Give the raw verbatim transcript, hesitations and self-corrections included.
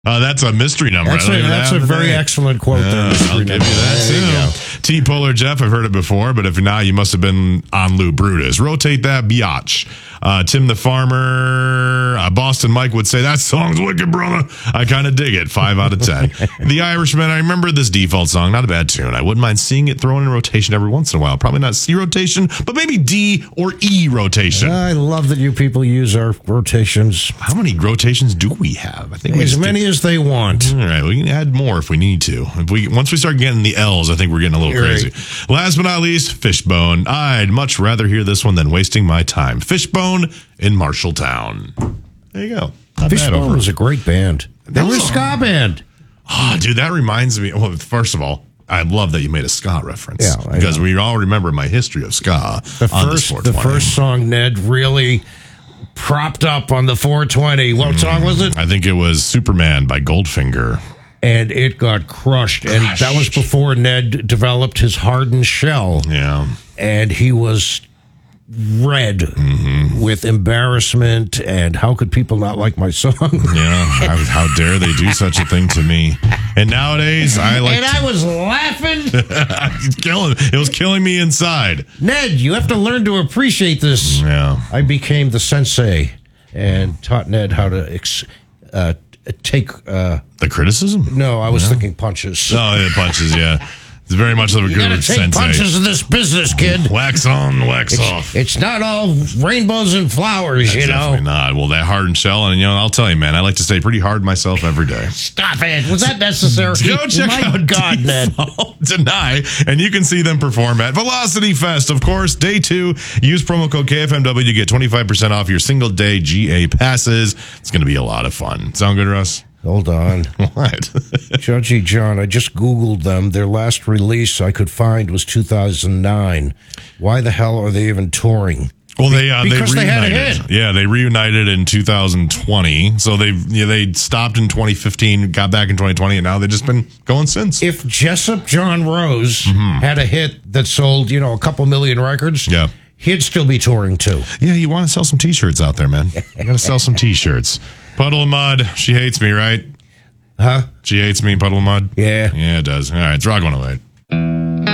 Uh, that's a mystery number. That's a, that's a very day. excellent quote yeah, there. I'll give number. you that too. T. Polar Jeff, I've heard it before, but if not, you must have been on Lou Brutus. Rotate that biatch. Uh, Tim the Farmer, uh, Boston Mike would say, that song's wicked, brother. I kind of dig it. Five out of ten. The Irishman, I remember this default song. Not a bad tune. I wouldn't mind seeing it thrown in rotation every once in a while. Probably not C rotation, but maybe D or E rotation. I love that you people use our rotations. How many rotations do we have? I think we as many do. as they want. All right, we can add more if we need to. If we once we start getting the L's, I think we're getting a little You're crazy. Right. Last but not least, Fishbone. I'd much rather hear this one than wasting my time. Fishbone in Marshalltown. There you go. Not Fishbone was a great band. They were a ska band. Oh, dude, that reminds me. Well, first of all, I love that you made a ska reference. Yeah, because we all remember my history of ska. The first, the first song, Ned, really propped up on the four twenty. What mm, song was it? I think it was Superman by Goldfinger. And it got crushed. crushed. And that was before Ned developed his hardened shell. Yeah. And he was red mm-hmm. with embarrassment and how could people not like my song? Yeah, how, how dare they do such a thing to me? And nowadays, I like. And to, I was laughing. killing, it was killing me inside. Ned, you have to learn to appreciate this. Yeah, I became the sensei and taught Ned how to ex, uh, take uh, the criticism. No, I was yeah. thinking punches. Oh, yeah, punches. Yeah. It's very much like a good sensei. You gotta take punches in this business, kid. Wax on, wax it's, off. It's not all rainbows and flowers, That's you know. Definitely not. Well, that hardened shell, and you know, I'll tell you, man, I like to stay pretty hard myself every day. Stop it! Was that necessary? Go check My out God, Ned. Deny, and you can see them perform at Velocity Fest, of course. Day two. Use promo code K F M W to get twenty-five percent off your single day G A passes. It's going to be a lot of fun. Sound good, Russ? Hold on. What? Judgy John, I just Googled them. Their last release I could find was two thousand nine. Why the hell are they even touring? Well, they uh, because they, they had a hit. Yeah, they reunited in two thousand twenty. So they yeah, they stopped in twenty fifteen, got back in twenty twenty, and now they've just been going since. If Jessup John Rose mm-hmm. had a hit that sold, you know, a couple million records, yeah. he'd still be touring too. Yeah, you want to sell some T-shirts out there, man. You got to sell some T-shirts. Puddle of Mud, she hates me, right? Huh? She hates me, Puddle of Mud? Yeah. Yeah, it does. All right, it's Rock one oh eight.